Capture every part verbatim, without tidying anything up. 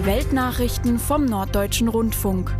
Weltnachrichten vom Norddeutschen Rundfunk.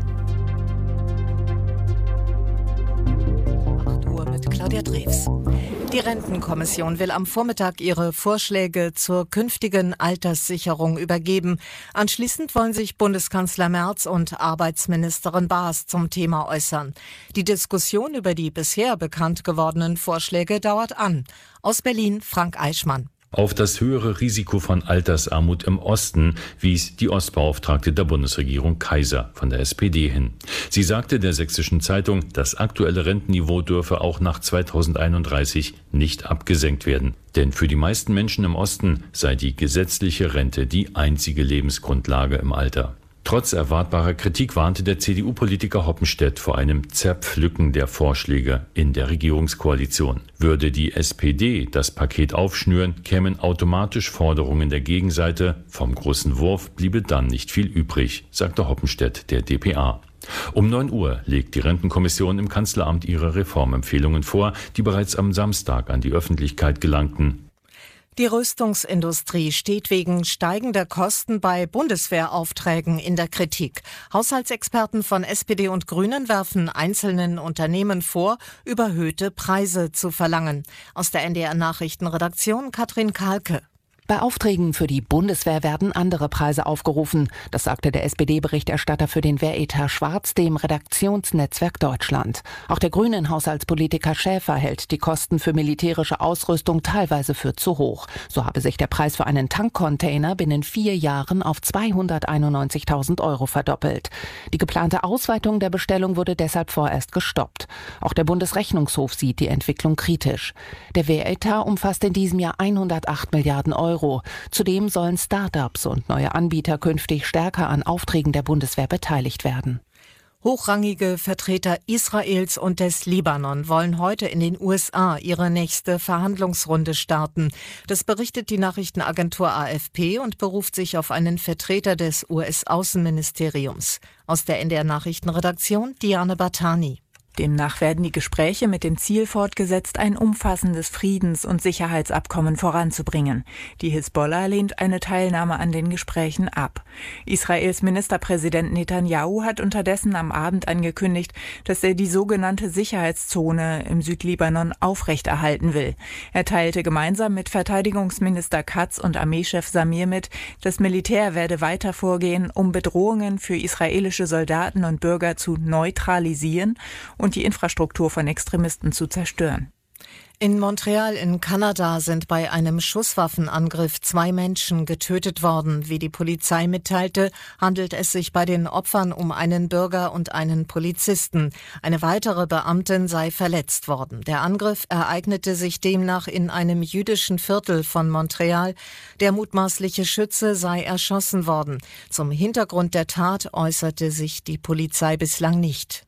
acht Uhr mit Claudia Drews. Die Rentenkommission will am Vormittag ihre Vorschläge zur künftigen Alterssicherung übergeben. Anschließend wollen sich Bundeskanzler Merz und Arbeitsministerin Baas zum Thema äußern. Die Diskussion über die bisher bekannt gewordenen Vorschläge dauert an. Aus Berlin Frank Eichmann. Auf das höhere Risiko von Altersarmut im Osten wies die Ostbeauftragte der Bundesregierung Kaiser von der S P D hin. Sie sagte der Sächsischen Zeitung, das aktuelle Rentenniveau dürfe auch nach zweitausendeinunddreißig nicht abgesenkt werden. Denn für die meisten Menschen im Osten sei die gesetzliche Rente die einzige Lebensgrundlage im Alter. Trotz erwartbarer Kritik warnte der C D U-Politiker Hoppenstedt vor einem Zerpflücken der Vorschläge in der Regierungskoalition. Würde die S P D das Paket aufschnüren, kämen automatisch Forderungen der Gegenseite. Vom großen Wurf bliebe dann nicht viel übrig, sagte Hoppenstedt der D P A. Um neun Uhr legt die Rentenkommission im Kanzleramt ihre Reformempfehlungen vor, die bereits am Samstag an die Öffentlichkeit gelangten. Die Rüstungsindustrie steht wegen steigender Kosten bei Bundeswehraufträgen in der Kritik. Haushaltsexperten von S P D und Grünen werfen einzelnen Unternehmen vor, überhöhte Preise zu verlangen. Aus der N D R-Nachrichtenredaktion Katrin Kahlke. Bei Aufträgen für die Bundeswehr werden andere Preise aufgerufen. Das sagte der S P D-Berichterstatter für den Wehretat Schwarz dem Redaktionsnetzwerk Deutschland. Auch der grünen Haushaltspolitiker Schäfer hält die Kosten für militärische Ausrüstung teilweise für zu hoch. So habe sich der Preis für einen Tankcontainer binnen vier Jahren auf zweihunderteinundneunzigtausend Euro verdoppelt. Die geplante Ausweitung der Bestellung wurde deshalb vorerst gestoppt. Auch der Bundesrechnungshof sieht die Entwicklung kritisch. Der Wehretat umfasst in diesem Jahr hundertacht Milliarden Euro. Zudem sollen Start-ups und neue Anbieter künftig stärker an Aufträgen der Bundeswehr beteiligt werden. Hochrangige Vertreter Israels und des Libanon wollen heute in den U S A ihre nächste Verhandlungsrunde starten. Das berichtet die Nachrichtenagentur A F P und beruft sich auf einen Vertreter des U S-Außenministeriums. Aus der N D R-Nachrichtenredaktion Diane Batani. Demnach werden die Gespräche mit dem Ziel fortgesetzt, ein umfassendes Friedens- und Sicherheitsabkommen voranzubringen. Die Hisbollah lehnt eine Teilnahme an den Gesprächen ab. Israels Ministerpräsident Netanyahu hat unterdessen am Abend angekündigt, dass er die sogenannte Sicherheitszone im Südlibanon aufrechterhalten will. Er teilte gemeinsam mit Verteidigungsminister Katz und Armeechef Samir mit, das Militär werde weiter vorgehen, um Bedrohungen für israelische Soldaten und Bürger zu neutralisieren und die Infrastruktur von Extremisten zu zerstören. In Montreal in Kanada sind bei einem Schusswaffenangriff zwei Menschen getötet worden. Wie die Polizei mitteilte, handelt es sich bei den Opfern um einen Bürger und einen Polizisten. Eine weitere Beamtin sei verletzt worden. Der Angriff ereignete sich demnach in einem jüdischen Viertel von Montreal. Der mutmaßliche Schütze sei erschossen worden. Zum Hintergrund der Tat äußerte sich die Polizei bislang nicht.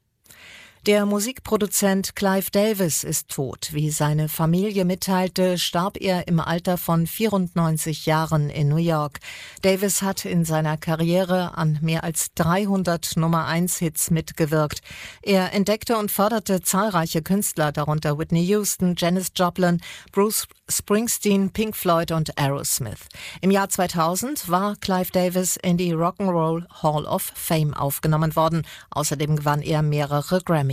Der Musikproduzent Clive Davis ist tot. Wie seine Familie mitteilte, starb er im Alter von vierundneunzig Jahren in New York. Davis hat in seiner Karriere an mehr als dreihundert Nummer eins Hits mitgewirkt. Er entdeckte und förderte zahlreiche Künstler, darunter Whitney Houston, Janis Joplin, Bruce Springsteen, Pink Floyd und Aerosmith. Im Jahr zweitausend war Clive Davis in die Rock'n'Roll Hall of Fame aufgenommen worden. Außerdem gewann er mehrere Grammys.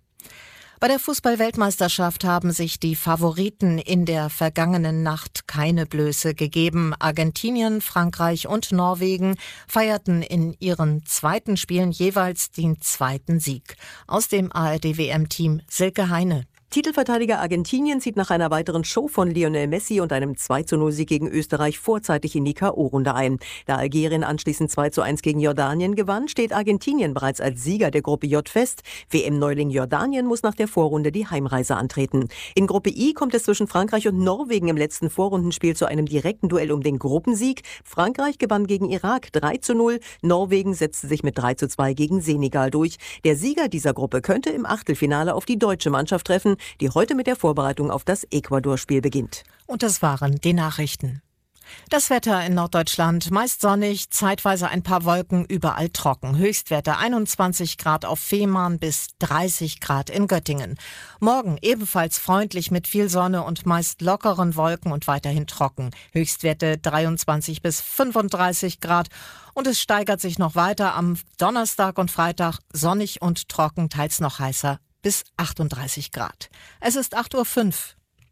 Bei der Fußball-Weltmeisterschaft haben sich die Favoriten in der vergangenen Nacht keine Blöße gegeben. Argentinien, Frankreich und Norwegen feierten in ihren zweiten Spielen jeweils den zweiten Sieg. Aus dem A R D-W M-Team Silke Heine. Titelverteidiger Argentinien zieht nach einer weiteren Show von Lionel Messi und einem zwei zu null Sieg gegen Österreich vorzeitig in die K O-Runde ein. Da Algerien anschließend zwei zu eins gegen Jordanien gewann, steht Argentinien bereits als Sieger der Gruppe J fest. W M-Neuling Jordanien muss nach der Vorrunde die Heimreise antreten. In Gruppe I kommt es zwischen Frankreich und Norwegen im letzten Vorrundenspiel zu einem direkten Duell um den Gruppensieg. Frankreich gewann gegen Irak drei zu null, Norwegen setzte sich mit drei zu zwei gegen Senegal durch. Der Sieger dieser Gruppe könnte im Achtelfinale auf die deutsche Mannschaft treffen, die heute mit der Vorbereitung auf das Ecuador-Spiel beginnt. Und das waren die Nachrichten. Das Wetter in Norddeutschland meist sonnig, zeitweise ein paar Wolken, überall trocken. Höchstwerte einundzwanzig Grad auf Fehmarn bis dreißig Grad in Göttingen. Morgen ebenfalls freundlich mit viel Sonne und meist lockeren Wolken und weiterhin trocken. Höchstwerte dreiundzwanzig bis fünfunddreißig Grad. Und es steigert sich noch weiter am Donnerstag und Freitag sonnig und trocken, teils noch heißer bis achtunddreißig Grad. Es ist acht Uhr fünf.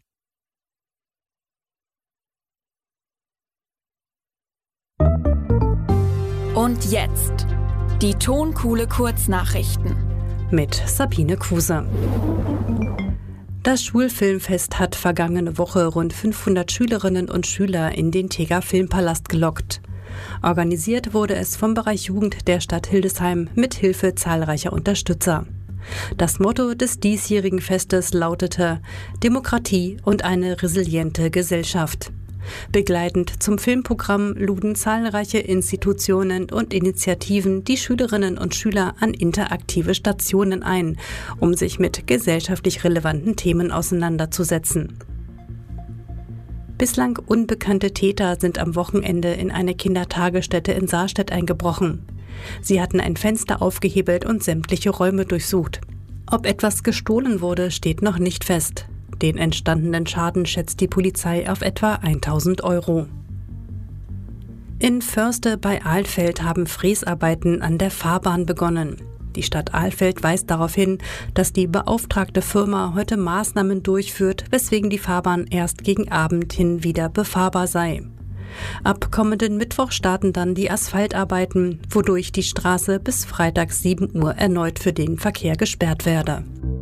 Und jetzt die Tonkuhle Kurznachrichten mit Sabine Kruse. Das Schulfilmfest hat vergangene Woche rund fünfhundert Schülerinnen und Schüler in den Teger Filmpalast gelockt. Organisiert wurde es vom Bereich Jugend der Stadt Hildesheim mit Hilfe zahlreicher Unterstützer. Das Motto des diesjährigen Festes lautete Demokratie und eine resiliente Gesellschaft. Begleitend zum Filmprogramm luden zahlreiche Institutionen und Initiativen die Schülerinnen und Schüler an interaktive Stationen ein, um sich mit gesellschaftlich relevanten Themen auseinanderzusetzen. Bislang unbekannte Täter sind am Wochenende in eine Kindertagesstätte in Saarstedt eingebrochen. Sie hatten ein Fenster aufgehebelt und sämtliche Räume durchsucht. Ob etwas gestohlen wurde, steht noch nicht fest. Den entstandenen Schaden schätzt die Polizei auf etwa tausend Euro. In Förste bei Alfeld haben Fräsarbeiten an der Fahrbahn begonnen. Die Stadt Alfeld weist darauf hin, dass die beauftragte Firma heute Maßnahmen durchführt, weswegen die Fahrbahn erst gegen Abend hin wieder befahrbar sei. Ab kommenden Mittwoch starten dann die Asphaltarbeiten, wodurch die Straße bis Freitag sieben Uhr erneut für den Verkehr gesperrt werde.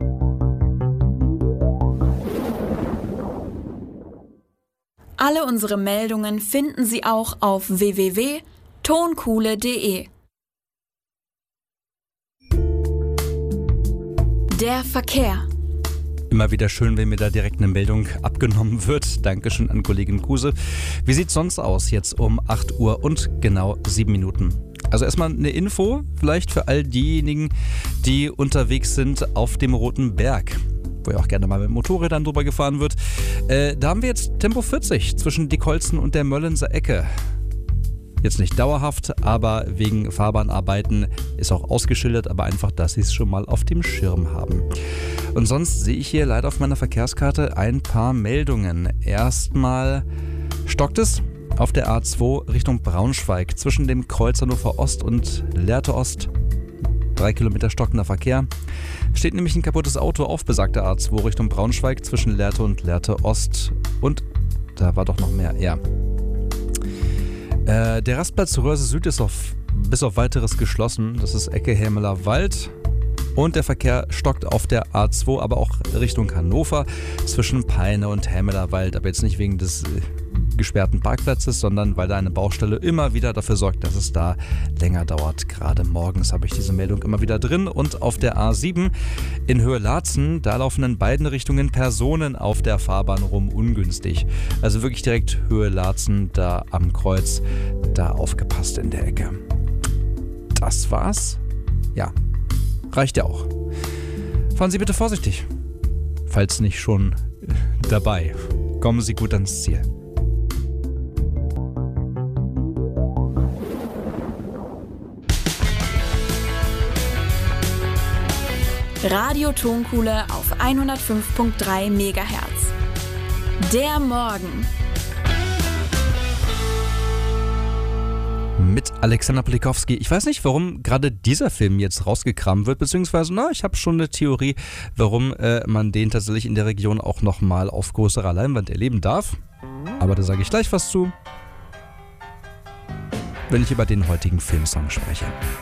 Alle unsere Meldungen finden Sie auch auf w w w punkt tonkuhle punkt d e. Der Verkehr. Immer wieder schön, wenn mir da direkt eine Meldung abgenommen wird. Dankeschön an Kollegin Kruse. Wie sieht es sonst aus jetzt um acht Uhr und genau sieben Minuten? Also erstmal eine Info, vielleicht für all diejenigen, die unterwegs sind auf dem Roten Berg, wo ja auch gerne mal mit Motorrädern drüber gefahren wird. Äh, da haben wir jetzt Tempo vierzig zwischen Dickholzen und der Möllenser Ecke. Jetzt nicht dauerhaft, aber wegen Fahrbahnarbeiten ist auch ausgeschildert, aber einfach, dass Sie es schon mal auf dem Schirm haben. Und sonst sehe ich hier leider auf meiner Verkehrskarte ein paar Meldungen. Erstmal stockt es auf der A zwei Richtung Braunschweig zwischen dem Kreuz Hannover Ost und Lehrte Ost. Drei Kilometer stockender Verkehr. Steht nämlich ein kaputtes Auto auf besagter A zwei Richtung Braunschweig zwischen Lehrte und Lehrte Ost. Und da war doch noch mehr, ja. Äh, der Rastplatz Röhrse Süd ist auf, bis auf weiteres geschlossen. Das ist Ecke Hämeler Wald. Und der Verkehr stockt auf der A zwei, aber auch Richtung Hannover zwischen Peine und Hämeler Wald. Aber jetzt nicht wegen des gesperrten Parkplatzes, sondern weil da eine Baustelle immer wieder dafür sorgt, dass es da länger dauert. Gerade morgens habe ich diese Meldung immer wieder drin. Und auf der A sieben in Höhe Laatzen, da laufen in beiden Richtungen Personen auf der Fahrbahn rum, ungünstig. Also wirklich direkt Höhe Laatzen, da am Kreuz, da aufgepasst in der Ecke. Das war's? Ja, reicht ja auch. Fahren Sie bitte vorsichtig, falls nicht schon dabei. Kommen Sie gut ans Ziel. Radio Tonkuhle auf hundertfünf Komma drei Megahertz. Der Morgen. Mit Alexander Polikowski. Ich weiß nicht, warum gerade dieser Film jetzt rausgekramt wird, beziehungsweise, na, ich habe schon eine Theorie, warum äh, man den tatsächlich in der Region auch nochmal auf größerer Leinwand erleben darf. Aber da sage ich gleich was zu, wenn ich über den heutigen Filmsong spreche.